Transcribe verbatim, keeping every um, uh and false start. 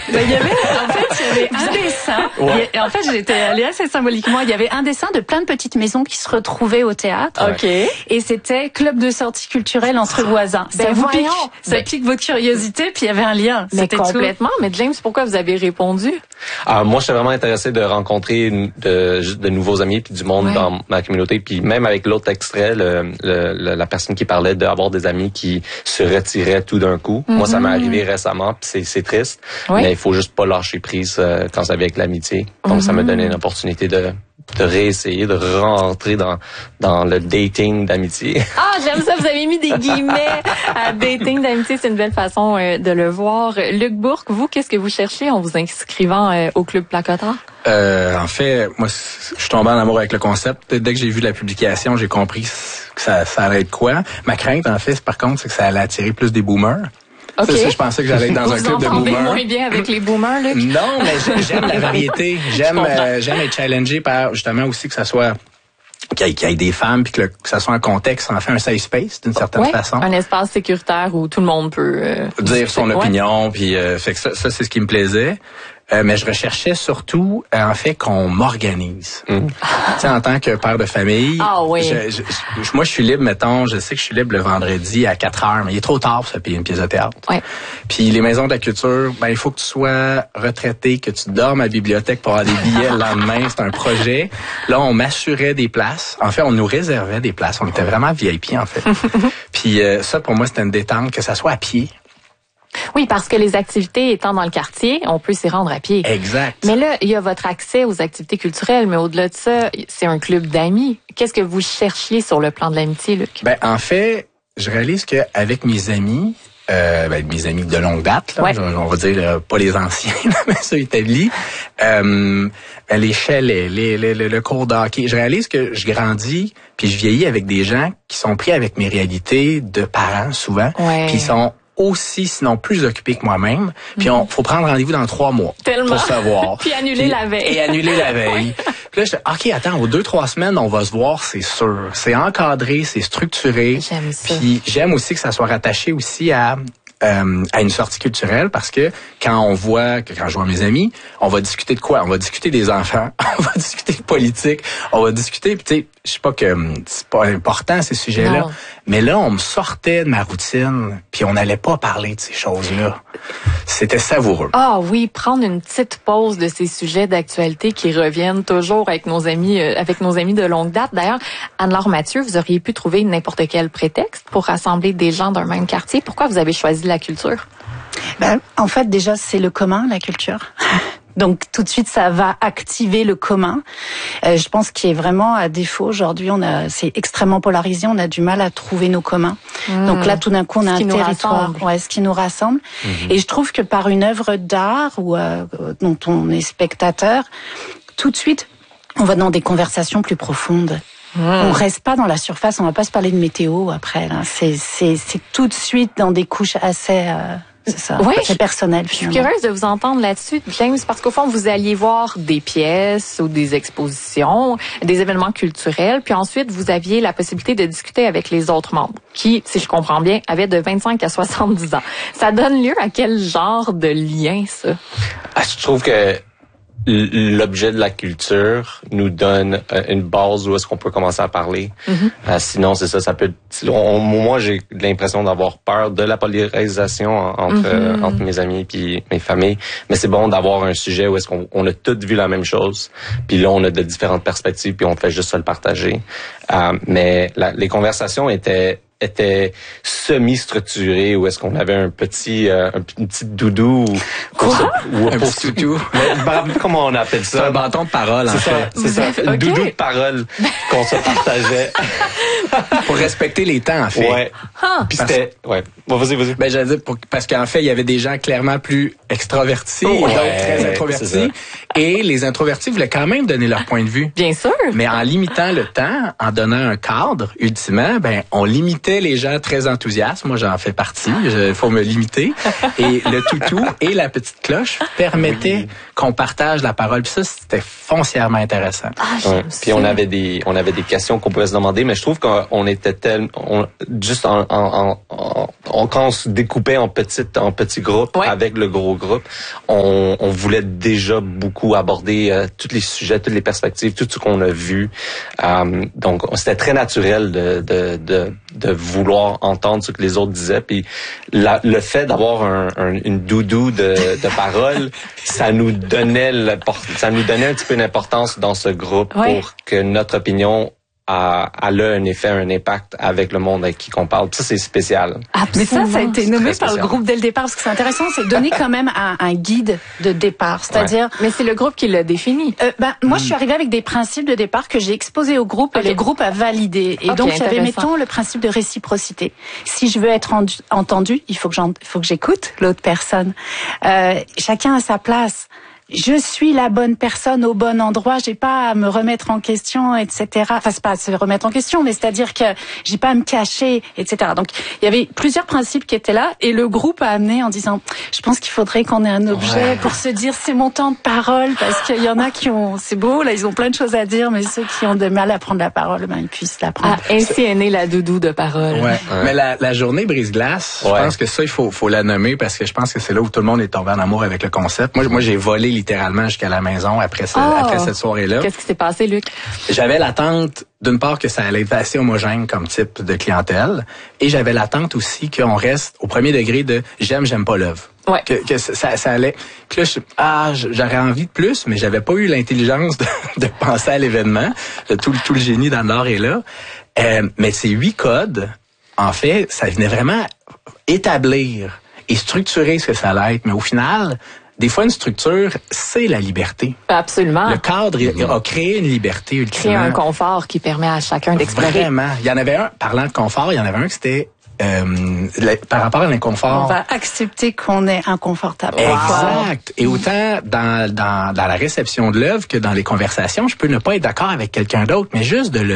Ben, il y avait, en fait, il y avait un dessin. Ouais. Et en fait, j'étais allée assez symboliquement. Il y avait un dessin de plein de petites maisons qui se retrouvaient au théâtre. OK. Et c'était club de sortie culturelle entre voisins. Ben ça vous pique, voyons. ça Ben- pique votre curiosité, puis il y avait un lien. Mais C'était complètement. Mais James, pourquoi vous avez répondu? Alors, moi, je suis vraiment intéressé de rencontrer de, de nouveaux amis puis du monde Ouais. dans ma communauté. Puis même avec l'autre extrait, le, le, le- la personne qui parlait d'avoir des amis qui se retiraient tout d'un coup. Moi, ça m'est arrivé récemment, puis c'est, c'est triste. Ouais. Mais il faut juste pas lâcher prise euh, quand ça vient avec l'amitié. Donc, ça m'a donné une opportunité de de réessayer de rentrer dans dans le dating d'amitié. Ah, j'aime ça, vous avez mis des guillemets à dating d'amitié, c'est une belle façon euh, de le voir. Luc Bourque, vous, qu'est-ce que vous cherchez en vous inscrivant euh, au Club Placotard? Euh, en fait, moi, je suis tombé en amour avec le concept. Dès que j'ai vu la publication, j'ai compris que ça, ça allait être quoi. Ma crainte, en fait, par contre, c'est que ça allait attirer plus des boomers. OK. Ça, ça, je pensais que j'allais être dans vous un club de entendez boomers. moins bien avec les boomers, Luc? Non, mais j'ai- j'aime la variété. J'aime, euh, j'aime être challengé par justement aussi que ça soit qu'il y ait, qu'il y ait des femmes puis que, le, que ça soit un contexte, en fait, un safe space d'une certaine Ouais, façon. un espace sécuritaire où tout le monde peut euh, Dire son ouais. opinion, puis euh, fait que ça, ça c'est ce qui me plaisait. Euh, mais je recherchais surtout, euh, en fait, qu'on m'organise. Mm. Tu sais, en tant que père de famille, Ah oui. je, je, je- moi, je suis libre, mettons, je sais que je suis libre le vendredi à quatre heures, mais il est trop tard pour se payer une pièce de théâtre. Ouais. Puis les maisons de la culture, ben il faut que tu sois retraité, que tu dormes à la bibliothèque pour avoir des billets le lendemain. C'est un projet. Là, on m'assurait des places. En fait, on nous réservait des places. On était vraiment V I P, en fait. Puis euh, ça, pour moi, c'était une détente, que ça soit à pied. Oui, parce que les activités étant dans le quartier, on peut s'y rendre à pied. Exact. Mais là, il y a votre accès aux activités culturelles, mais au-delà de ça, c'est un club d'amis. Qu'est-ce que vous cherchiez sur le plan de l'amitié, Luc? Ben en fait, je réalise que avec mes amis, euh, ben, mes amis de longue date, là, Ouais. on va dire euh, pas les anciens, mais ceux établis, euh, ben, les chalets, les, les, le, le cours de hockey. Je réalise que je grandis puis je vieillis avec des gens qui sont pris avec mes réalités de parents souvent, Ouais. puis ils sont aussi, sinon plus occupés que moi-même. Puis on faut prendre rendez-vous dans trois mois Tellement. pour savoir. Puis annuler la veille. Et annuler la veille. Puis là, je dis, OK, attends, aux deux, trois semaines, on va se voir, c'est sûr. C'est encadré, c'est structuré. J'aime ça. Puis j'aime aussi que ça soit rattaché aussi à euh, à une sortie culturelle, parce que quand on voit, que quand je vois mes amis, on va discuter de quoi? On va discuter des enfants, on va discuter de politique, on va discuter, puis tu sais, je sais pas que hum, c'est pas important ces sujets-là, Non. mais là, on me sortait de ma routine, puis on n'allait pas parler de ces choses-là. C'était savoureux. Ah oui, prendre une petite pause de ces sujets d'actualité qui reviennent toujours avec nos amis, euh, avec nos amis de longue date. D'ailleurs, Anne-Laure Mathieu, vous auriez pu trouver n'importe quel prétexte pour rassembler des gens d'un même quartier. Pourquoi vous avez choisi la culture? Ben, en fait, déjà, c'est le commun, la culture. Donc, tout de suite, ça va activer le commun. Euh, je pense qu'il est vraiment à défaut. Aujourd'hui, on a, c'est extrêmement polarisé. On a du mal à trouver nos communs. Mmh. Donc là, tout d'un coup, on a Ce qui un nous territoire, rassemble. ouais, ce qui nous rassemble. Mmh. Et je trouve que par une œuvre d'art ou euh, dont on est spectateur, tout de suite, on va dans des conversations plus profondes. Mmh. On reste pas dans la surface. On va pas se parler de météo après. Là. C'est, c'est, c'est tout de suite dans des couches assez. Euh, C'est ça, ouais, c'est personnel. Je suis curieuse de vous entendre là-dessus, James, parce qu'au fond, vous alliez voir des pièces ou des expositions, des événements culturels, puis ensuite, vous aviez la possibilité de discuter avec les autres membres, qui, si je comprends bien, avaient de vingt-cinq à soixante-dix ans. Ça donne lieu à quel genre de lien, ça? Ah, je trouve que l'objet de la culture nous donne une base où est-ce qu'on peut commencer à parler. Mm-hmm. Euh, sinon, c'est ça, ça peut. On, moi, j'ai l'impression d'avoir peur de la polarisation entre mm-hmm. euh, entre mes amis puis mes familles. Mais c'est bon d'avoir un sujet où est-ce qu'on on a tous vu la même chose. Puis là, on a de différentes perspectives puis on fait juste se le partager. Euh, mais la, les conversations étaient était semi-structuré, où est-ce qu'on avait un petit euh, un, une petite doudou ou, Quoi? Se, ou un pour, petit toutou. Mais, comment on appelle ça? C'est un bâton de parole, c'est en ça, fait. C'est ça, okay. un doudou de parole qu'on se partageait. Pour respecter les temps, en fait. Ouais. Huh. Puis c'était... Ouais. Bon, vas-y, vas-y. Ben, j'allais dire, pour, parce qu'en fait, il y avait des gens clairement plus extravertis, ouais, et d'autres très introvertis. Et les introvertis voulaient quand même donner leur point de vue. Bien sûr. Mais en limitant le temps, en donnant un cadre, ultimement, ben, on limitait J'écoutais les gens très enthousiastes. Moi, j'en fais partie. Il faut me limiter. Et le toutou et la petite cloche permettaient oui. qu'on partage la parole. Puis ça, c'était foncièrement intéressant. Ah, ouais. Puis on avait des, on avait des questions qu'on pouvait se demander, mais je trouve qu'on était tellement, on, juste en, en, en, en, quand on se découpait en petites, en petits groupes ouais. avec le gros groupe, on, on voulait déjà beaucoup aborder euh, tous les sujets, toutes les perspectives, tout ce qu'on a vu. Euh, donc, c'était très naturel de, de, de, de vouloir entendre ce que les autres disaient. Puis la, le fait d'avoir un, un, une doudou de, de paroles, ça nous donnait le, ça nous donnait un petit peu d'importance dans ce groupe ouais. pour que notre opinion a, a là un effet, un impact avec le monde avec qui qu'on parle. Puis ça, c'est spécial. Ah, mais ça, ça a été nommé par le groupe dès le départ, parce que c'est intéressant, c'est donner quand même un, un guide de départ. C'est-à-dire... Ouais. Mais c'est le groupe qui l'a défini. Euh, ben, moi, mm. je suis arrivée avec des principes de départ que j'ai exposés au groupe, okay. et le groupe a validé. Et okay, donc, j'avais, mettons, le principe de réciprocité. Si je veux être entendu, il faut que j'en, faut que j'écoute l'autre personne. Euh, chacun a sa place. Je suis la bonne personne au bon endroit, j'ai pas à me remettre en question, et cetera. Enfin, c'est pas à se remettre en question, mais c'est-à-dire que j'ai pas à me cacher, et cetera. Donc, il y avait plusieurs principes qui étaient là, et le groupe a amené en disant, je pense qu'il faudrait qu'on ait un objet ouais. pour se dire c'est mon temps de parole, parce qu'il y en a qui ont, c'est beau, là, ils ont plein de choses à dire, mais ceux qui ont de mal à prendre la parole, ben, ils puissent la prendre. Ah, ainsi est née la doudou de parole. Ouais. ouais. Mais la, la journée brise-glace, ouais. je pense que ça, il faut, faut la nommer, parce que je pense que c'est là où tout le monde est tombé en amour avec le concept. Moi, moi, j'ai volé littéralement jusqu'à la maison après, ce, oh, après cette soirée-là. Qu'est-ce qui s'est passé, Luc? J'avais l'attente, d'une part, que ça allait être assez homogène comme type de clientèle, et j'avais l'attente aussi qu'on reste au premier degré de j'aime, j'aime pas l'œuvre. Ouais. Que, que ça, ça allait. Puis là, je, ah, j'aurais envie de plus, mais j'avais pas eu l'intelligence de, de penser à l'événement. Le, tout, tout le génie dans l'art est là. Euh, mais ces huit codes, en fait, ça venait vraiment établir et structurer ce que ça allait être. Mais au final, des fois, une structure, c'est la liberté. Absolument. Le cadre il a créé une liberté ultimement. Créer un confort qui permet à chacun d'explorer. Vraiment. Il y en avait un, parlant de confort, il y en avait un qui c'était euh, par rapport à l'inconfort. On va accepter qu'on est inconfortable. Exact. Et autant dans, dans, dans la réception de l'œuvre que dans les conversations, je peux ne pas être d'accord avec quelqu'un d'autre, mais juste de le